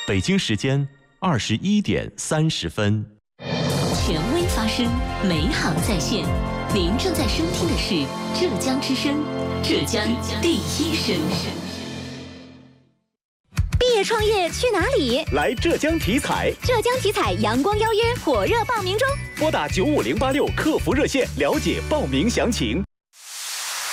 北京时间21:30。 权威发声，美好在线。您正在收听的是浙江之声，浙江第一声。 毕业创业去哪里？ 来浙江体彩。 浙江体彩阳光邀约火热报名中， 拨打95086客服热线了解报名详情。